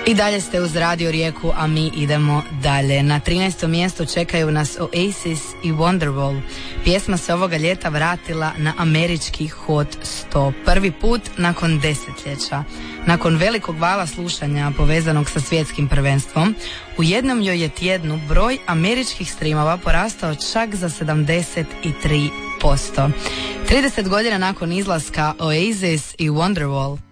I dalje ste uz Radio Rijeku, a mi idemo dalje. Na 13. mjestu čekaju nas Oasis i Wonderwall. Pjesma se ovoga ljeta vratila na američki Hot 100. Prvi put nakon desetljeća. Nakon velikog vala slušanja povezanog sa svjetskim prvenstvom, u jednom joj je tjednu broj američkih streamova porastao čak za 73%. 30 godina nakon izlaska Oasis i Wonderwall